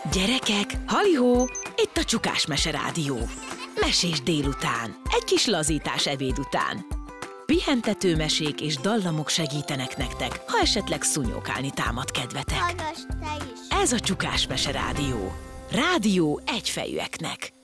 Gyerekek, halihó, itt a Csukás Mese Rádió. Mesés délután, egy kis lazítás ebéd után. Pihentető mesék és dallamok segítenek nektek, ha esetleg szúnyókálni támad kedvetek. Hallgass te is! Ez a Csukás Mese Rádió. Rádió egyfejűeknek.